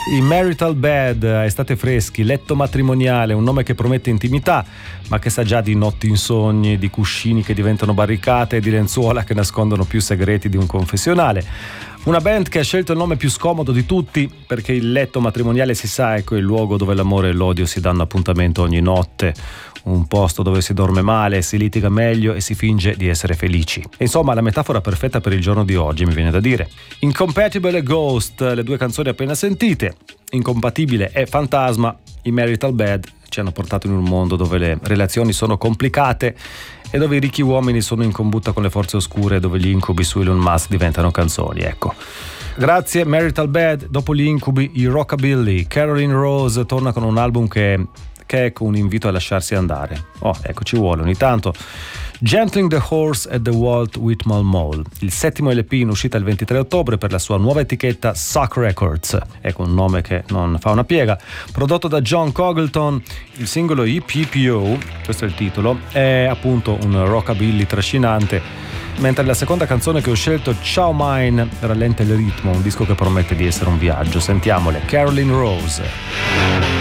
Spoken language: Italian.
I Marital Bed, estate freschi, letto matrimoniale, un nome che promette intimità, ma che sa già di notti insonni, di cuscini che diventano barricate e di lenzuola che nascondono più segreti di un confessionale. Una band che ha scelto il nome più scomodo di tutti, perché il letto matrimoniale, si sa, è quel luogo dove l'amore e l'odio si danno appuntamento ogni notte, un posto dove si dorme male, si litiga meglio e si finge di essere felici. Insomma, la metafora perfetta per il giorno di oggi, mi viene da dire. Incompatible e Ghost, le due canzoni appena sentite. Incompatibile e Fantasma, i Marital Bed ci hanno portato in un mondo dove le relazioni sono complicate e dove i ricchi uomini sono in combutta con le forze oscure, dove gli incubi su Elon Musk diventano canzoni, ecco. Grazie Marital Bed. Dopo gli incubi, i Rockabilly. Caroline Rose torna con un album che è un invito a lasciarsi andare. Ecco, ci vuole ogni tanto. Gentling the Horse at the Walt Whitman Mall, il 7° LP in uscita il 23 ottobre per la sua nuova etichetta Suck Records, ecco un nome che non fa una piega, prodotto da John Congleton. Il singolo EPPO, questo è il titolo, è appunto un rockabilly trascinante, mentre la seconda canzone che ho scelto, Ciao Mine, rallenta il ritmo, un disco che promette di essere un viaggio. Sentiamole, Caroline Rose.